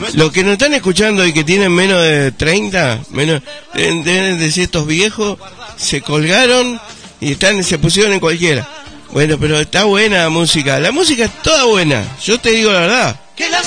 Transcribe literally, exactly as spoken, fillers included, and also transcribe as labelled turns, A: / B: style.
A: Los que nos están escuchando y que tienen menos de treinta, menos, deben, deben decir estos viejos, se colgaron y están, se pusieron en cualquiera. Bueno, pero está buena la música. La música es toda buena. Yo te digo la verdad.